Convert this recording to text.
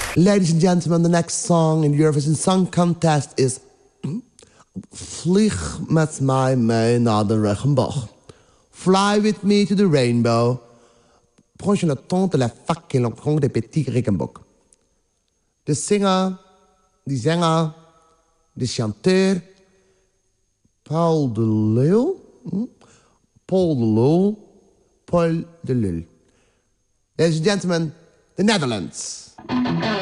Ladies and gentlemen, the next song in the Eurovision Song Contest is Vlieg met mij mee naar de regenboog. Fly with me to the rainbow. Prends le temps de la fac et l'encontre des petits regenboog. De zanger, de chanteur, Paul de Leeuw. Paul de Leeuw. Ladies and gentlemen, the Netherlands.